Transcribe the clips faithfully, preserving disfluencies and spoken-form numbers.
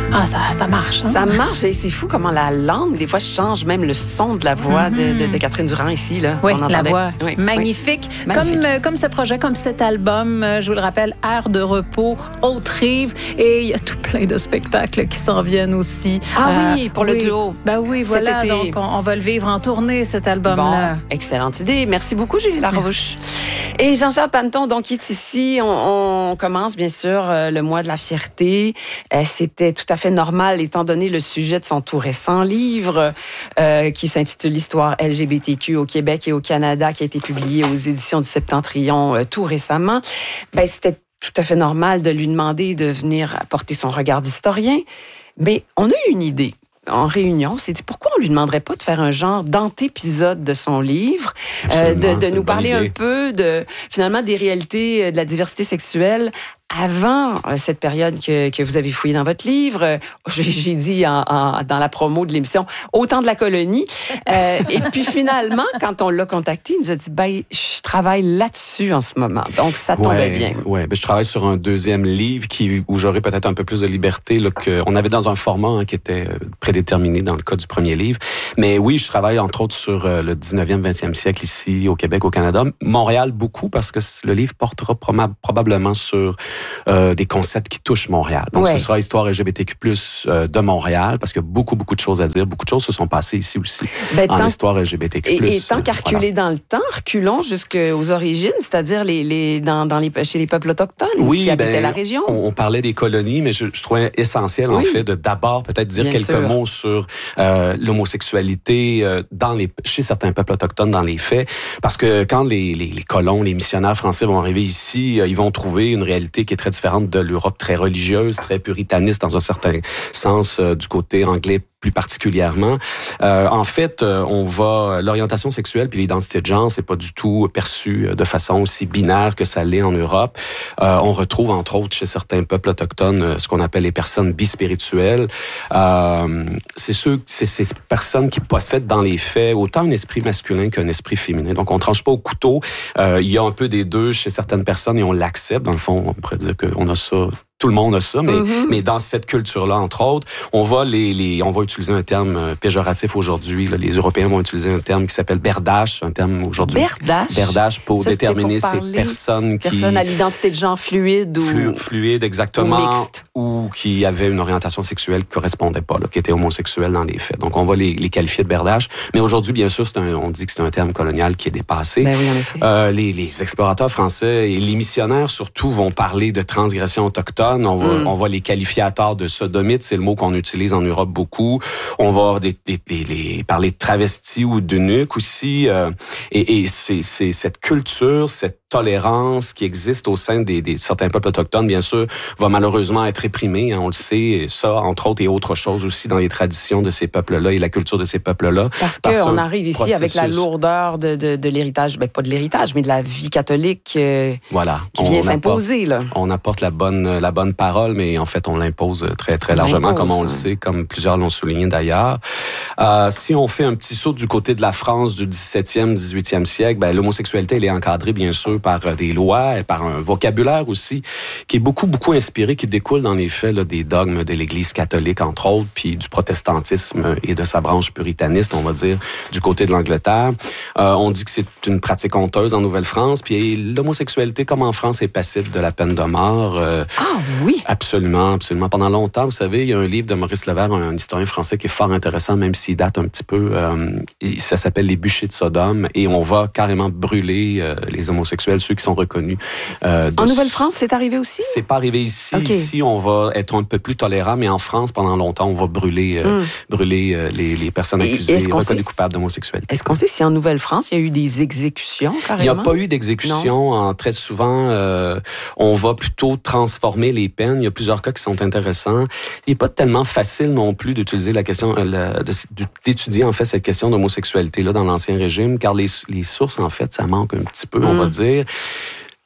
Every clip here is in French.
Ah, ça, ça marche. Hein? Ça marche et c'est fou comment la langue, des fois, change même le son de la voix mm-hmm. de, de, de Catherine Durand ici. Là, oui, on la voix oui, magnifique. Oui. Comme, magnifique. Euh, comme ce projet, comme cet album, euh, je vous le rappelle, Air de repos, Haute-Rive. Et il y a tout plein de spectacles qui s'en viennent aussi. Ah euh, oui, pour oui. le duo. Ben oui, voilà. Cet été. Donc, on, on va le vivre en tournée, cet album-là. Bon, excellente idée. Merci beaucoup, Julie Larouche. Et Jean-Charles Panneton, donc, il est ici. On, on commence, bien sûr, euh, le mois de la fierté. Euh, c'était tout à fait normal, étant donné le sujet de son tout récent livre euh, qui s'intitule L'histoire L G B T Q au Québec et au Canada, qui a été publié aux éditions du Septentrion euh, tout récemment. Ben, c'était tout à fait normal de lui demander de venir apporter son regard d'historien. Mais on a eu une idée. En réunion, on s'est dit pourquoi on lui demanderait pas de faire un genre d'antépisode de son livre, euh, de, de nous parler un peu de finalement des réalités de la diversité sexuelle avant euh, cette période que, que vous avez fouillée dans votre livre. Euh, j'ai, j'ai dit en, en, dans la promo de l'émission, au temps de la colonie. Euh, et puis finalement, quand on l'a contacté, il nous a dit, ben, je travaille là-dessus en ce moment. Donc, ça tombait ouais, bien. Oui, ben, je travaille sur un deuxième livre qui, où j'aurais peut-être un peu plus de liberté. Là, que, on avait dans un format hein, qui était prédéterminé dans le cas du premier livre. Mais oui, je travaille entre autres sur euh, le dix-neuvième, vingtième siècle ici au Québec, au Canada. Montréal, beaucoup, parce que le livre portera proba- probablement sur Euh, des concepts qui touchent Montréal. Donc, ouais. ce sera Histoire L G B T Q plus, euh, de Montréal, parce qu'il y a beaucoup, beaucoup de choses à dire. Beaucoup de choses se sont passées ici aussi, ben, en tant, Histoire L G B T Q plus. Et, et tant qu'à reculer voilà. dans le temps, reculons jusqu'aux origines, c'est-à-dire les, les, dans, dans les, chez les peuples autochtones oui, qui habitaient ben, la région. On, on parlait des colonies, mais je, je trouvais essentiel, oui. en fait, de d'abord peut-être dire Bien quelques sûr. mots sur euh, l'homosexualité euh, dans les, chez certains peuples autochtones dans les faits, parce que quand les, les, les colons, les missionnaires français vont arriver ici, euh, ils vont trouver une réalité qui est très différente de l'Europe très religieuse, très puritaniste dans un certain sens, euh, du côté anglais plus particulièrement. Euh, en fait, euh, on va l'orientation sexuelle puis l'identité de genre, c'est pas du tout perçu de façon aussi binaire que ça l'est en Europe. Euh, on retrouve entre autres chez certains peuples autochtones ce qu'on appelle les personnes bispirituelles. Euh, c'est ceux, c'est ces personnes qui possèdent dans les faits autant un esprit masculin qu'un esprit féminin. Donc on tranche pas au couteau. Euh, il y a un peu des deux chez certaines personnes et on l'accepte. Dans le fond, on pourrait dire qu'on a ça. Tout le monde a ça, mais, mm-hmm. mais dans cette culture-là, entre autres, on va les, les, on va utiliser un terme péjoratif aujourd'hui. Là. Les Européens vont utiliser un terme qui s'appelle berdage, c'est un terme aujourd'hui. Berdage? Berdage pour ça, déterminer pour ces personnes qui... Personnes à l'identité de genre fluide ou... Flu, fluide, exactement. Ou mixte. Ou qui avaient une orientation sexuelle qui correspondait pas, là, qui était homosexuelle dans les faits. Donc, on va les, les qualifier de berdage. Mais aujourd'hui, bien sûr, c'est un, on dit que c'est un terme colonial qui est dépassé. Ben oui, en effet. Euh, les, les explorateurs français et les missionnaires, surtout, vont parler de transgression autochtone. On va, mm. on va les qualifier à tort de sodomites, c'est le mot qu'on utilise en Europe beaucoup. On va des, des, des, les, parler de travestis ou d'eunuques aussi. Euh, et et c'est, c'est cette culture, cette tolérance qui existe au sein des, des certains peuples autochtones, bien sûr, va malheureusement être réprimée, hein, on le sait, et ça, entre autres, et autre chose aussi dans les traditions de ces peuples-là et la culture de ces peuples-là. Parce qu'on arrive ici processus. avec la lourdeur de, de, de l'héritage, ben pas de l'héritage, mais de la vie catholique euh, voilà. qui vient on s'imposer. Apporte, là. On apporte la bonne, la bonne parole, mais en fait, on l'impose très, très largement, comme on le sait, comme plusieurs l'ont souligné d'ailleurs. Euh, si on fait un petit saut du côté de la France du dix-septième, dix-huitième siècle, ben, l'homosexualité, elle est encadrée, bien sûr, par des lois et par un vocabulaire aussi qui est beaucoup, beaucoup inspiré, qui découle dans les faits là, des dogmes de l'Église catholique, entre autres, puis du protestantisme et de sa branche puritaniste, on va dire, du côté de l'Angleterre. Euh, on dit que c'est une pratique honteuse en Nouvelle-France, puis l'homosexualité, comme en France, est passive de la peine de mort. Euh, ah oui? Absolument, absolument. Pendant longtemps, vous savez, il y a un livre de Maurice Levert, un historien français qui est fort intéressant, même s'il date un petit peu. Euh, ça s'appelle Les bûchers de Sodome, et on va carrément brûler euh, les homosexuels, ceux qui sont reconnus. Euh, en Nouvelle-France, c'est arrivé aussi? C'est pas arrivé ici. Okay. Ici, on va être un peu plus tolérant, mais en France, pendant longtemps, on va brûler, euh, mm. brûler euh, les, les personnes accusées et reconnues coupables d'homosexualité. Est-ce qu'on sait si en Nouvelle-France, il y a eu des exécutions, carrément? Il n'y a pas eu d'exécution. En, très souvent, euh, on va plutôt transformer les peines. Il y a plusieurs cas qui sont intéressants. Il n'est pas tellement facile non plus d'utiliser la question, la, de, d'étudier en fait cette question d'homosexualité-là dans l'Ancien Régime, car les, les sources, en fait, ça manque un petit peu, mm. on va dire.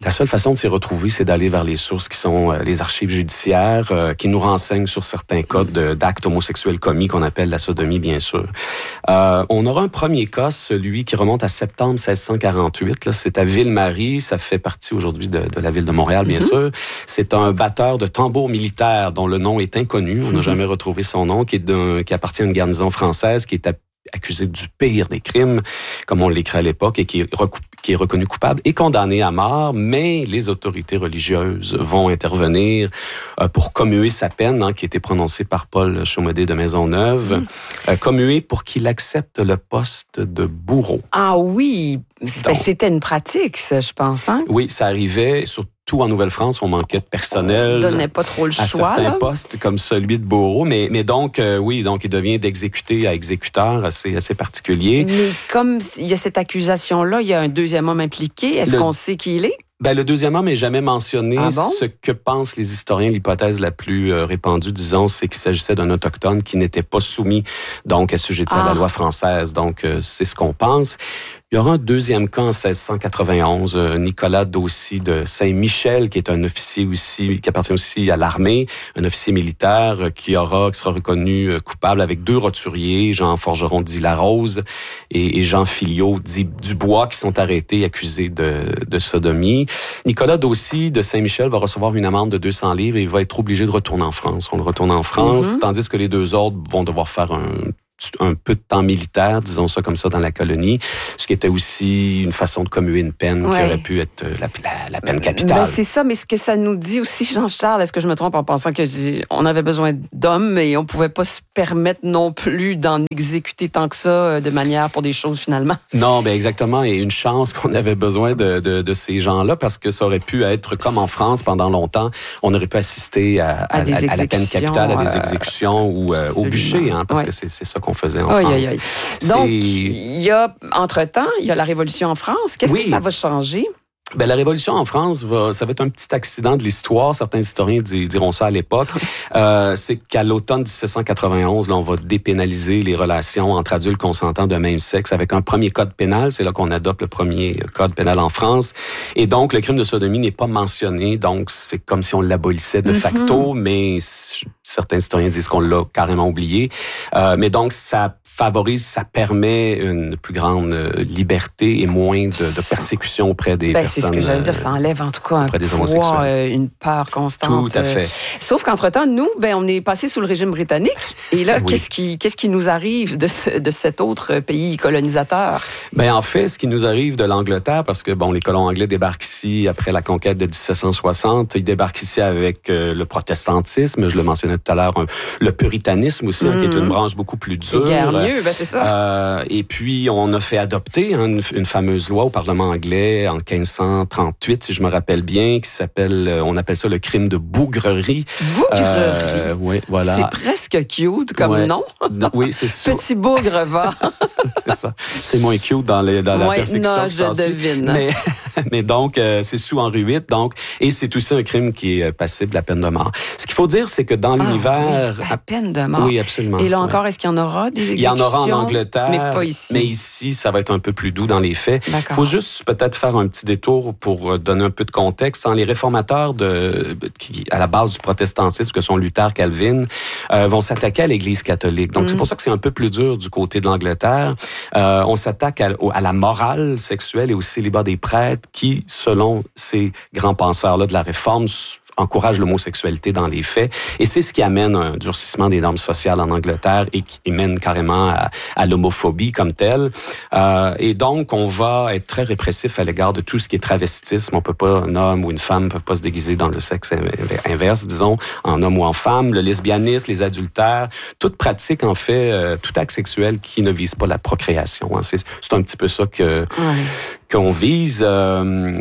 La seule façon de s'y retrouver, c'est d'aller vers les sources qui sont euh, les archives judiciaires, euh, qui nous renseignent sur certains cas de, d'actes homosexuels commis qu'on appelle la sodomie, bien sûr. Euh, on aura un premier cas, celui qui remonte à septembre seize cent quarante-huit. Là, c'est à Ville-Marie, ça fait partie aujourd'hui de, de la ville de Montréal, bien mm-hmm. sûr. C'est un batteur de tambour militaire dont le nom est inconnu. On n'a mm-hmm. jamais retrouvé son nom, qui est d'un, qui appartient à une garnison française, qui est à accusé du pire des crimes, comme on l'écrit à l'époque, et qui est, recou- qui est reconnu coupable et condamné à mort, mais les autorités religieuses vont intervenir euh, pour commuer sa peine, hein, qui a été prononcée par Paul Chaumaudet de Maisonneuve, mmh. euh, commuer pour qu'il accepte le poste de bourreau. Ah oui, Donc, c'était une pratique, ça, je pense. Hein? Oui, ça arrivait surtout Tout en Nouvelle-France, on manquait de personnel. On donnait pas trop le à choix. À certains là. postes comme celui de bourreau. Mais, mais donc, euh, oui, donc il devient d'exécuté à exécuteur assez, assez particulier. Mais comme il y a cette accusation-là, il y a un deuxième homme impliqué. Est-ce le... qu'on sait qui il est? Ben, le deuxième homme n'est jamais mentionné. Ah bon? Ce que pensent les historiens, l'hypothèse la plus euh, répandue, disons, c'est qu'il s'agissait d'un autochtone qui n'était pas soumis, donc, assujetti ah. à la loi française. Donc, euh, c'est ce qu'on pense. Il y aura un deuxième cas en seize cent quatre-vingt-onze, Nicolas Daucy de Saint-Michel, qui est un officier aussi, qui appartient aussi à l'armée, un officier militaire qui aura, qui sera reconnu coupable avec deux roturiers, Jean Forgeron dit Larose et, et Jean Filliot dit Dubois, qui sont arrêtés, accusés de, de sodomie. Nicolas Daucy de Saint-Michel va recevoir une amende de deux cents livres et il va être obligé de retourner en France. On le retourne en France, mm-hmm. tandis que les deux autres vont devoir faire un un peu de temps militaire, disons ça comme ça, dans la colonie, ce qui était aussi une façon de commuer une peine ouais. qui aurait pu être la, la, la peine capitale. Ben c'est ça, mais ce que ça nous dit aussi, Jean-Charles, est-ce que je me trompe en pensant que on avait besoin d'hommes et on pouvait pas se permettre non plus d'en exécuter tant que ça de manière pour des choses finalement? Non, ben exactement, et une chance qu'on avait besoin de, de, de ces gens-là parce que ça aurait pu être comme en France pendant longtemps, on aurait pu assister à, à, à, à la peine capitale, à des exécutions euh, ou euh, au bûcher, hein, parce ouais. que c'est, c'est ça qu'on faisait en aïe, France. Aïe, aïe. Donc, il y a, entre-temps, il y a la Révolution en France. Qu'est-ce oui. que ça va changer? Ben, la Révolution en France, va, ça va être un petit accident de l'histoire. Certains historiens diront ça à l'époque. Euh, c'est qu'à l'automne dix-sept cent quatre-vingt-onze, là, on va dépénaliser les relations entre adultes consentants de même sexe avec un premier code pénal. C'est là qu'on adopte le premier code pénal en France. Et donc, le crime de sodomie n'est pas mentionné. Donc, c'est comme si on l'abolissait de facto, mm-hmm. mais certains historiens disent qu'on l'a carrément oublié. Euh, mais donc, ça favorise, ça permet une plus grande liberté et moins de, de persécution auprès des ben, personnes. C'est ce que j'allais dire, ça enlève en tout cas un poids, euh, une peur constante. Tout à fait. Euh, sauf qu'entre-temps, nous, ben, on est passé sous le régime britannique. Et là, oui. qu'est-ce qui, qu'est-ce qui nous arrive de, ce, de cet autre pays colonisateur? Ben, en fait, ce qui nous arrive de l'Angleterre, parce que bon, les colons anglais débarquent ici après la conquête de dix-sept cent soixante, ils débarquent ici avec euh, le protestantisme, je le mentionnais tout à l'heure, un, le puritanisme aussi, mmh. hein, qui est une branche beaucoup plus dure. Mieux, ben c'est ça. Euh, et puis, on a fait adopter hein, une, une fameuse loi au Parlement anglais en quinze cent trente-huit, si je me rappelle bien, qui s'appelle, on appelle ça le crime de bougrerie. Bougrerie? Euh, oui, voilà. C'est presque cute comme ouais. nom. Non, oui, c'est ça. Petit bougre va. C'est ça. C'est moins cute dans, les, dans la ouais, persécution. Non, je devine. Mais, mais donc, euh, c'est sous Henri huit, donc, et c'est aussi un crime qui est passible de la peine de mort. Ce qu'il faut dire, c'est que dans ah, l'univers... Oui, la peine de mort. Oui, absolument. Et là encore, ouais. est-ce qu'il y en aura des exécutions? Il y en aura en Angleterre, mais pas ici. Mais ici, ça va être un peu plus doux dans les faits. Il faut juste peut-être faire un petit détour pour donner un peu de contexte. Les réformateurs de, qui, à la base du protestantisme, que sont Luther, Calvin, euh, vont s'attaquer à l'Église catholique. Donc, mm. c'est pour ça que c'est un peu plus dur du côté de l'Angleterre. Euh, on s'attaque à, à la morale sexuelle et au célibat des prêtres qui, selon ces grands penseurs-là de la Réforme, encourage l'homosexualité dans les faits. Et c'est ce qui amène un durcissement des normes sociales en Angleterre et qui mène carrément à, à l'homophobie comme telle. Euh, et donc, on va être très répressif à l'égard de tout ce qui est travestisme. On peut pas, un homme ou une femme ne peuvent pas se déguiser dans le sexe inverse, disons, en homme ou en femme. Le lesbianisme, les adultères, toute pratique, en fait, euh, tout acte sexuel qui ne vise pas la procréation. Hein. C'est, c'est un petit peu ça que, ouais. qu'on vise. Euh,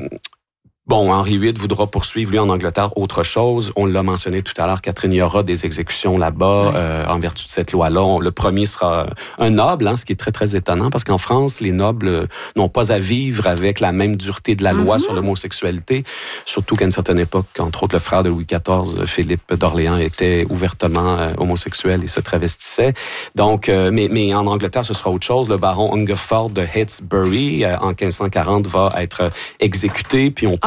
Bon, Henri huit voudra poursuivre, lui, en Angleterre, autre chose. On l'a mentionné tout à l'heure, Catherine, il y aura des exécutions là-bas ouais. euh, en vertu de cette loi-là. On, le premier sera un noble, hein, ce qui est très, très étonnant, parce qu'en France, les nobles n'ont pas à vivre avec la même dureté de la loi mm-hmm. sur l'homosexualité, surtout qu'à une certaine époque, entre autres, le frère de Louis quatorze, Philippe d'Orléans, était ouvertement euh, homosexuel et se travestissait. Donc, euh, mais, mais en Angleterre, ce sera autre chose. Le baron Hungerford de Heytesbury, euh, en quinze cent quarante, va être exécuté, puis on ah,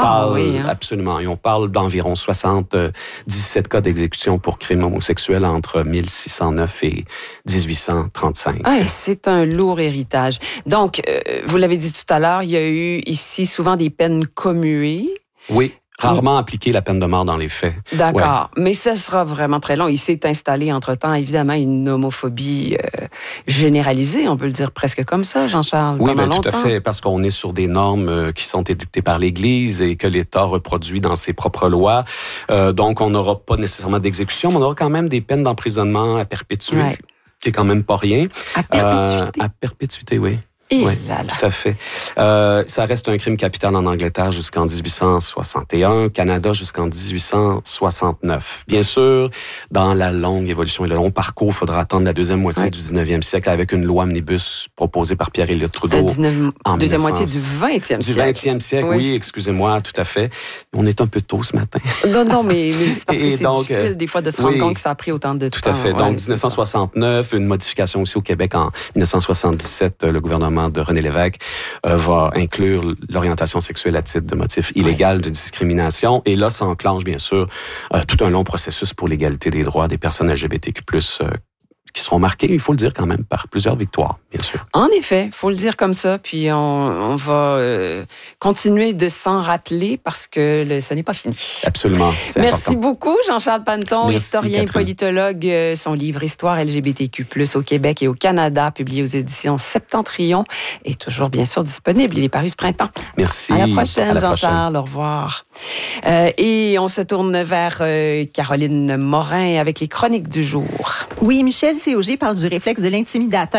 parle, oui, hein? Absolument. Et on parle d'environ soixante-dix-sept cas d'exécution pour crimes homosexuels entre mille six cent neuf et dix-huit cent trente-cinq. Ah, c'est un lourd héritage. Donc, euh, vous l'avez dit tout à l'heure, il y a eu ici souvent des peines commuées. Oui. Rarement appliquer la peine de mort dans les faits. D'accord, ouais. mais ça sera vraiment très long. Il s'est installé entre-temps, évidemment, une homophobie euh, généralisée, on peut le dire presque comme ça, Jean-Charles, oui, pendant ben, longtemps. tout à fait, parce qu'on est sur des normes euh, qui sont édictées par l'Église et que l'État reproduit dans ses propres lois. Euh, donc, on n'aura pas nécessairement d'exécution, mais on aura quand même des peines d'emprisonnement à perpétuité, ouais. qui est quand même pas rien. À perpétuité? Euh, à perpétuité, oui. Oui, là là. Tout à fait. Euh, ça reste un crime capital en Angleterre jusqu'en dix-huit cent soixante et un, Canada jusqu'en dix-huit cent soixante-neuf. Bien sûr, dans la longue évolution et le long parcours, il faudra attendre la deuxième moitié oui. du dix-neuvième siècle avec une loi omnibus proposée par Pierre-Éliott Trudeau. Euh, dix-neuf, en deuxième moitié du vingtième siècle. Du vingtième siècle, oui, oui excusez-moi, tout à fait. On est un peu tôt ce matin. Non, non, mais, mais c'est parce que c'est donc, difficile euh, des fois de se rendre oui, compte que ça a pris autant de tout temps. Tout à fait. Ouais, donc, dix-neuf cent soixante-neuf, une modification aussi au Québec en dix-neuf cent soixante-dix-sept, le gouvernement de René Lévesque Euh, va inclure l'orientation sexuelle à titre de motif illégal de discrimination. Et là, ça enclenche, bien sûr, euh, tout un long processus pour l'égalité des droits des personnes L G B T Q plus, euh, qui seront marqués, il faut le dire quand même, par plusieurs victoires, bien sûr. En effet, il faut le dire comme ça, puis on, on va euh, continuer de s'en rappeler parce que le, ce n'est pas fini. Absolument. Merci important. beaucoup, Jean-Charles Panneton, Merci, historien et politologue. Son livre Histoire L G B T Q plus, au Québec et au Canada, publié aux éditions Septentrion, est toujours bien sûr disponible. Il est paru ce printemps. Merci. À la prochaine, Jean-Charles. Au revoir. Euh, et on se tourne vers euh, Caroline Morin avec les chroniques du jour. Oui, Michel C O G parle du réflexe de l'intimidateur.